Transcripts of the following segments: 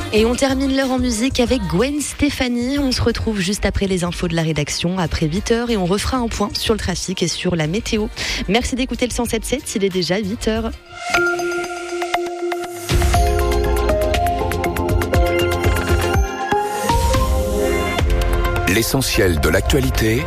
Et on termine l'heure en musique avec Gwen Stefani. On se retrouve juste après les infos de la rédaction, après 8h, et on refera un point sur le trafic et sur la météo. Merci d'écouter le 107.7, il est déjà 8h. L'essentiel de l'actualité,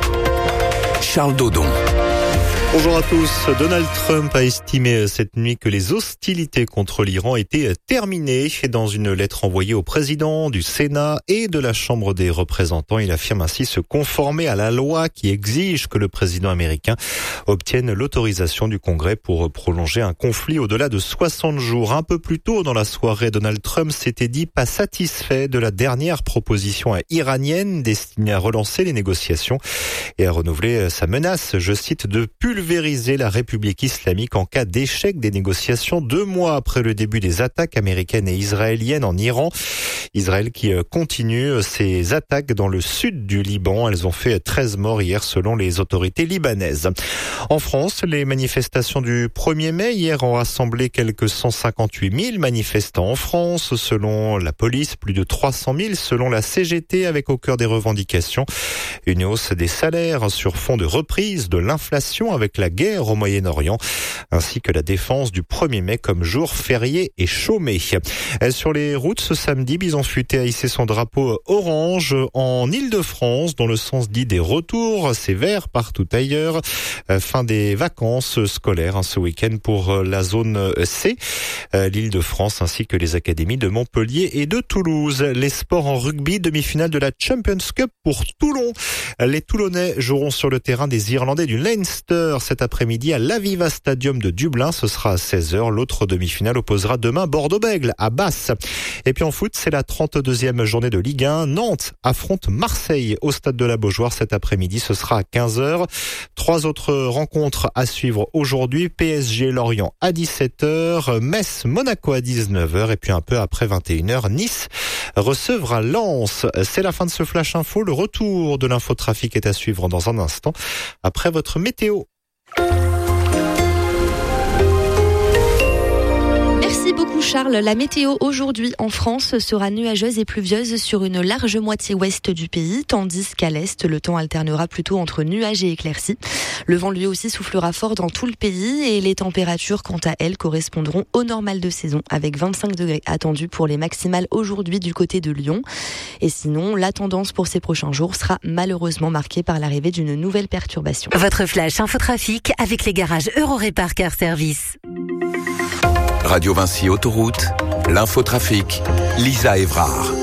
Charles Dodon. Bonjour à tous. Donald Trump a estimé cette nuit que les hostilités contre l'Iran étaient terminées. Dans une lettre envoyée au président du Sénat et de la Chambre des représentants, il affirme ainsi se conformer à la loi qui exige que le président américain obtienne l'autorisation du Congrès pour prolonger un conflit au-delà de 60 jours. Un peu plus tôt dans la soirée, Donald Trump s'était dit pas satisfait de la dernière proposition iranienne destinée à relancer les négociations et à renouveler sa menace, je cite, de pulvériser la République islamique en cas d'échec des négociations 2 mois après le début des attaques américaines et israéliennes en Iran. Israël qui continue ses attaques dans le sud du Liban. Elles ont fait 13 morts hier selon les autorités libanaises. En France, les manifestations du 1er mai hier ont rassemblé quelques 158 000 manifestants en France. Selon la police, plus de 300 000 selon la CGT, avec au cœur des revendications une hausse des salaires sur fond de reprise de l'inflation avec la guerre au Moyen-Orient, ainsi que la défense du 1er mai comme jour férié et chômé. Sur les routes ce samedi, Bison Futé a hissé son drapeau orange en Île-de-France, dans le sens dit des retours. C'est vert partout ailleurs. Fin des vacances scolaires ce week-end pour la zone C, l'Île-de-France ainsi que les académies de Montpellier et de Toulouse. Les sports en rugby, demi-finale de la Champions Cup pour Toulon. Les Toulonnais joueront sur le terrain des Irlandais du Leinster cet après-midi à l'Aviva Stadium de Dublin. Ce sera à 16h. L'autre demi-finale opposera demain Bordeaux-Bègles à Basse. Et puis en foot, c'est la 32e journée de Ligue 1. Nantes affronte Marseille au stade de la Beaujoire cet après-midi. Ce sera à 15h. 3 autres rencontres à suivre aujourd'hui. PSG-Lorient à 17h. Metz-Monaco à 19h. Et puis un peu après 21h, Nice recevra Lens. C'est la fin de ce Flash Info. Le retour de l'infotrafic est à suivre dans un instant après votre météo. Merci beaucoup Charles. La météo aujourd'hui en France sera nuageuse et pluvieuse sur une large moitié ouest du pays, tandis qu'à l'est, le temps alternera plutôt entre nuages et éclaircies. Le vent lui aussi soufflera fort dans tout le pays et les températures, quant à elles, correspondront au normal de saison, avec 25 degrés attendus pour les maximales aujourd'hui du côté de Lyon. Et sinon, la tendance pour ces prochains jours sera malheureusement marquée par l'arrivée d'une nouvelle perturbation. Votre flash infotrafic avec les garages Eurorépar Car Service. Radio Vinci Autoroute, l'infotrafic, Lisa Évrard.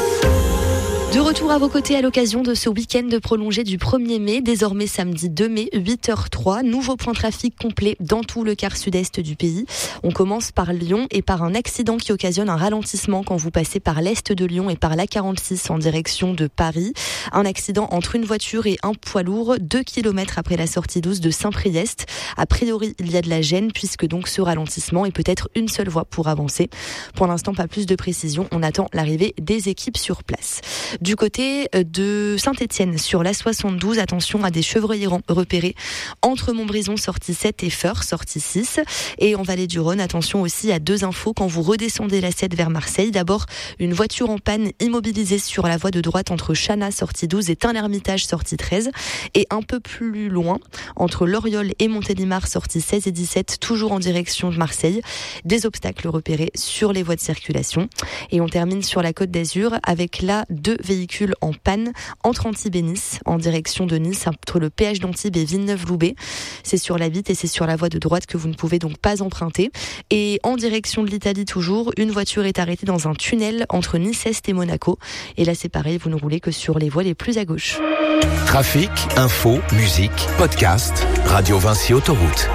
De retour à vos côtés à l'occasion de ce week-end prolongé du 1er mai, désormais samedi 2 mai, 8h03. Nouveau point trafic complet dans tout le quart sud-est du pays. On commence par Lyon et par un accident qui occasionne un ralentissement quand vous passez par l'est de Lyon et par l'A46 en direction de Paris. Un accident entre une voiture et un poids lourd, 2 km après la sortie 12 de Saint-Priest. A priori, il y a de la gêne puisque donc ce ralentissement est peut-être une seule voie pour avancer. Pour l'instant, pas plus de précision. On attend l'arrivée des équipes sur place. Du côté de Saint-Étienne, sur la 72, attention à des chevreuils errants repérés entre Montbrison, sortie 7, et Feurs, sortie 6. Et en Vallée du Rhône, attention aussi à 2 infos quand vous redescendez la 7 vers Marseille. D'abord, une voiture en panne immobilisée sur la voie de droite entre Chana, sortie 12, et Tain-l'Hermitage, sortie 13. Et un peu plus loin, entre Loriol et Montélimar, sortie 16 et 17, toujours en direction de Marseille. Des obstacles repérés sur les voies de circulation. Et on termine sur la Côte d'Azur avec là 2 véhicules en panne entre Antibes et Nice, en direction de Nice, entre le péage d'Antibes et Villeneuve-Loubet. C'est sur la 8 et c'est sur la voie de droite que vous ne pouvez donc pas emprunter. Et en direction de l'Italie toujours, une voiture est arrêtée dans un tunnel entre Nice-Est et Monaco. Et là c'est pareil, vous ne roulez que sur les voies les plus à gauche. Trafic, info, musique, podcast, Radio Vinci Autoroute.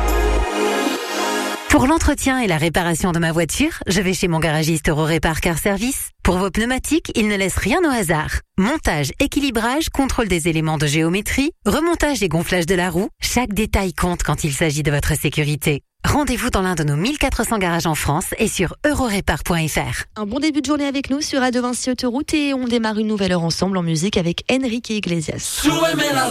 Pour l'entretien et la réparation de ma voiture, je vais chez mon garagiste Eurorépar Car Service. Pour vos pneumatiques, il ne laisse rien au hasard. Montage, équilibrage, contrôle des éléments de géométrie, remontage et gonflage de la roue, chaque détail compte quand il s'agit de votre sécurité. Rendez-vous dans l'un de nos 1400 garages en France et sur eurorépar.fr. Un bon début de journée avec nous sur Radio Vinci Autoroute et on démarre une nouvelle heure ensemble en musique avec Enrique Iglesias.